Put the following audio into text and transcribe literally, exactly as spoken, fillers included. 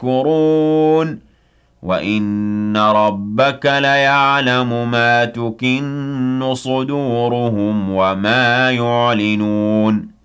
يشكرون وَإِنَّ رَبَّكَ لَيَعْلَمُ مَا تُكِنُّ صُدُورُهُمْ وَمَا يُعْلِنُونَ